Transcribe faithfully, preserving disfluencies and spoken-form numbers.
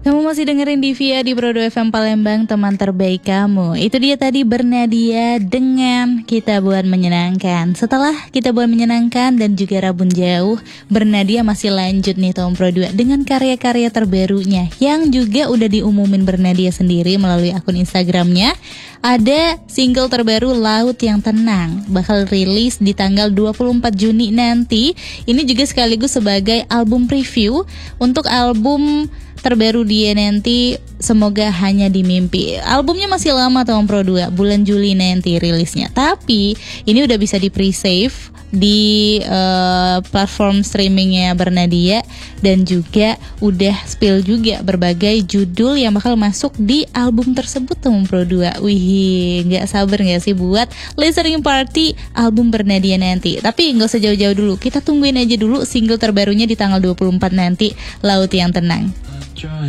Kamu masih dengerin Divia di Brodo F M Palembang, teman terbaik kamu. Itu dia tadi Bernadia dengan Kita Buat Menyenangkan. Setelah Kita Buat Menyenangkan dan juga Rabun Jauh, Bernadia masih lanjut nih Tom Pro dua dengan karya-karya terbarunya yang juga udah diumumin Bernadia sendiri melalui akun Instagramnya. Ada single terbaru Laut Yang Tenang, bakal rilis di tanggal dua puluh empat Juni nanti. Ini juga sekaligus sebagai album preview untuk album terbaru dia nanti, Semoga Hanya di Mimpi. Albumnya masih lama Tom Pro dua, bulan Juli nanti rilisnya. Tapi ini udah bisa di pre-save di uh, platform streamingnya Bernadia, dan juga udah spill juga berbagai judul yang bakal masuk di album tersebut Tom Pro dua. Wih, gak sabar gak sih buat listening party album Bernadia nanti. Tapi gak usah jauh-jauh dulu, kita tungguin aja dulu single terbarunya di tanggal dua puluh empat nanti, Laut Yang Tenang.